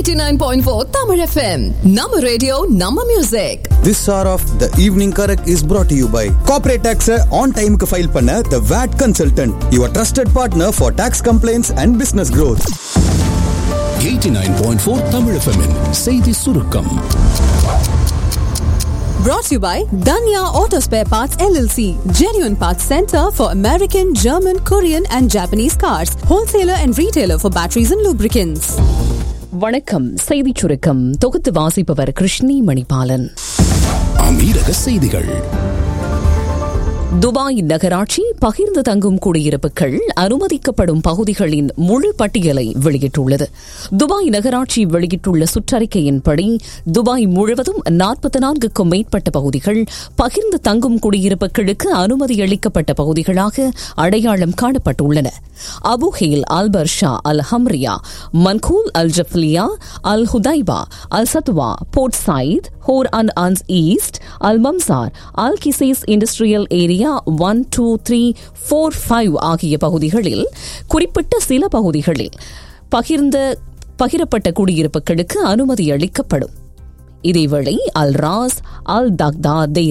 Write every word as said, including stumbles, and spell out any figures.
eighty-nine point four Tamil F M. Nama radio, Nama music. This hour of the evening correct is brought to you by Corporate Tax on time ku file panna the V A T Consultant, your trusted partner for tax complaints and business growth. eighty-nine point four Tamil F M in செய்தி சுருக்கம். Brought to you by Danya Auto Spare Parts L L C, genuine parts center for American, German, Korean and Japanese cars, wholesaler and retailer for batteries and lubricants. வணக்கம். செய்திச் சுருக்கம் தொகுத்து வாசிப்பவர் கிருஷ்ணி மணிபாலன். அமீரக செய்திகள். Dubai நகராட்சி பகிர்ந்து தங்கும் குடியிருப்புகள் அனுமதிக்கப்படும் பகுதிகளின் முழு பட்டியலை வெளியிட்டுள்ளது. துபாய் நகராட்சி வெளியிட்டுள்ள சுற்றறிக்கையின்படி துபாய் முழுவதும் நாற்பத்தி நான்குக்கும் மேற்பட்ட பகுதிகள் பகிர்ந்து தங்கும் குடியிருப்புகளுக்கு அனுமதி அளிக்கப்பட்ட பகுதிகளாக அடையாளம் காணப்பட்டுள்ளன. அபுஹேல், அல் பர்ஷா, அல் Hamriya, Mankhool, Al ஜப்லியா, Al ஹுதைபா, Al சத்வா, board Sajith, ஹோர் an அன்ஸ் east, Al மம்சார், Al கிசேஸ் industrial area one two three four five ஆகிய பகுதிகளில் குறிப்பிட்ட சில பகுதிகளில் பகிர்ந்த பகிரப்பட்ட குடியிருப்புகளுக்கு அனுமதி அளிக்கப்படும். இதேவேளை அல் ராஸ், அல் தக்தா,